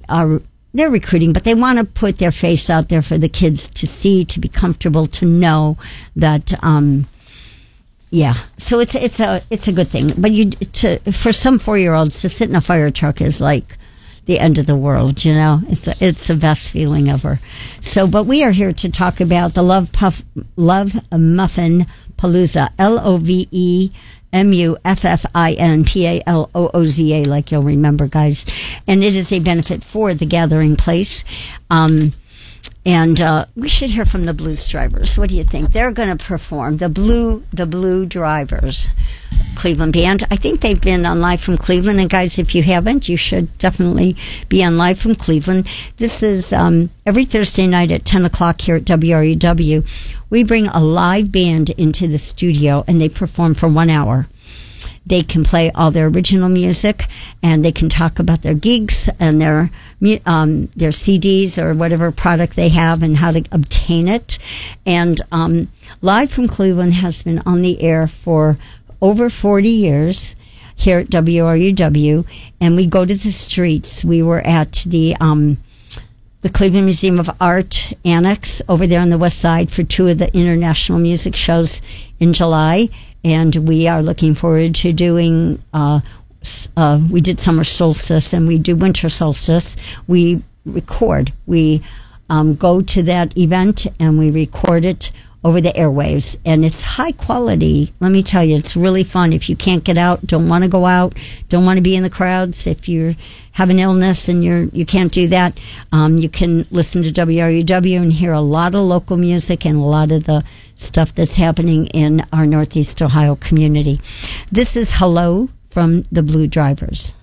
they're recruiting, but they want to put their face out there for the kids to see, to be comfortable, to know that. So it's a good thing. But for some 4-year-olds to sit in a fire truck is like the end of the world. It's the best feeling ever. So, but we are here to talk about the Love Muffin Palooza, LOVEMUFFINPALOOZA, like you'll remember, guys. And it is a benefit for the Gathering Place. And we should hear from the Blues Drivers. What do you think? They're going to perform. The Blue Drivers, Cleveland band. I think they've been on Live from Cleveland. And guys, if you haven't, you should definitely be on Live from Cleveland. This is every Thursday night at 10 o'clock here at WRUW. We bring a live band into the studio, and they perform for 1 hour. They can play all their original music, and they can talk about their gigs and their CDs or whatever product they have and how to obtain it. And Live from Cleveland has been on the air for over 40 years here at WRUW, and we go to the streets. We were at the Cleveland Museum of Art Annex over there on the west side for 2 of the international music shows in July. And we are looking forward to doing, we did summer solstice and we do winter solstice. We record. We go to that event and we record it over the airwaves. And it's high quality. Let me tell you, it's really fun. If you can't get out, don't want to go out, don't want to be in the crowds, if you have an illness and you can't do that, you can listen to WRUW and hear a lot of local music and a lot of the stuff that's happening in our Northeast Ohio community. This is Hello from the Blue Drivers.